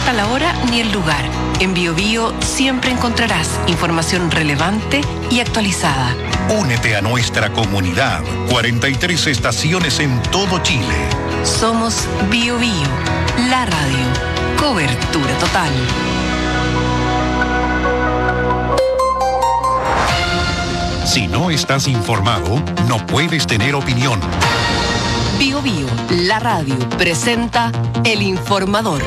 importa la hora ni el lugar. En BioBio siempre encontrarás información relevante y actualizada. Únete a nuestra comunidad. 43 estaciones en todo Chile. Somos BioBio, la radio. Cobertura total. Si no estás informado, no puedes tener opinión. BioBio, la radio, presenta El Informador.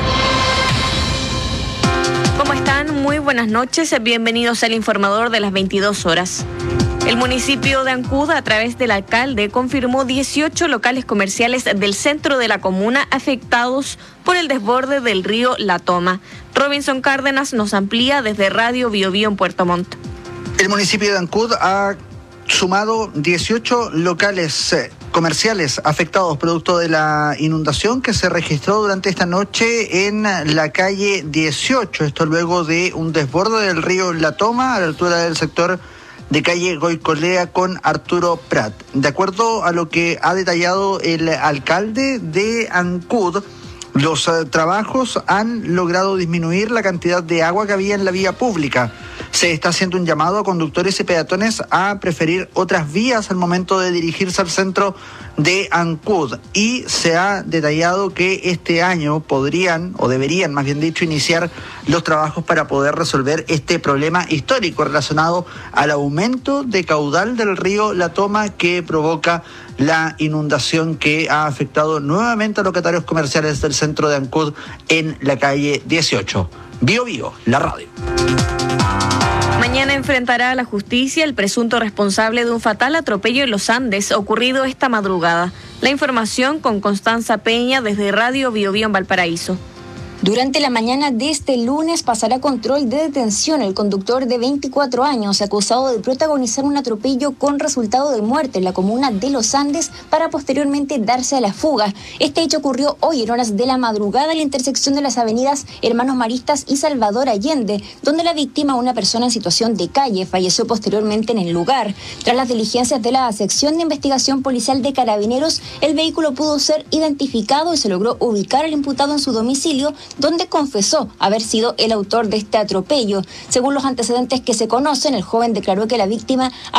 ¿Cómo están? Muy buenas noches. Bienvenidos al Informador de las 22 horas. El municipio de Ancud, a través del alcalde, confirmó 18 locales comerciales del centro de la comuna afectados por el desborde del río La Toma. Robinson Cárdenas nos amplía desde Radio BioBio en Puerto Montt. El municipio de Ancud ha sumado 18 locales comerciales afectados producto de la inundación que se registró durante esta noche en la calle 18. Esto luego de un desborde del río La Toma a la altura del sector de calle Goicolea con Arturo Prat. De acuerdo a lo que ha detallado el alcalde de Ancud, los trabajos han logrado disminuir la cantidad de agua que había en la vía pública. Se está haciendo un llamado a conductores y peatones a preferir otras vías al momento de dirigirse al centro de Ancud. Y se ha detallado que este año podrían, o deberían más bien dicho, iniciar los trabajos para poder resolver este problema histórico relacionado al aumento de caudal del río La Toma que provoca la inundación que ha afectado nuevamente a locatarios comerciales del centro de Ancud en la calle 18. BioBio, la radio. Mañana enfrentará a la justicia el presunto responsable de un fatal atropello en los Andes ocurrido esta madrugada. La información con Constanza Peña desde Radio BioBio en Valparaíso. Durante la mañana de este lunes pasará control de detención el conductor de 24 años acusado de protagonizar un atropello con resultado de muerte en la comuna de Los Andes para posteriormente darse a la fuga. Este hecho ocurrió hoy en horas de la madrugada en la intersección de las avenidas Hermanos Maristas y Salvador Allende, donde la víctima, una persona en situación de calle, falleció posteriormente en el lugar. Tras las diligencias de la sección de investigación policial de Carabineros, el vehículo pudo ser identificado y se logró ubicar al imputado en su domicilio, donde confesó haber sido el autor de este atropello. Según los antecedentes que se conocen, el joven declaró que la víctima